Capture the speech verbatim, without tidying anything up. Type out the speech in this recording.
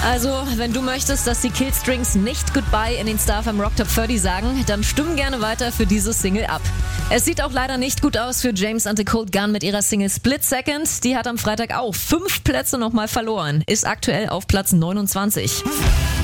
Also, wenn du möchtest, dass die Killstrings nicht Goodbye in den Star F M Rock Top dreißig sagen, dann stimm gerne weiter für diese Single ab. Es sieht auch leider nicht gut aus für James and the Cold Gun mit ihrer Single Split Second. Die hat am Freitag auch fünf Plätze nochmal verloren, ist aktuell auf Platz neunundzwanzig.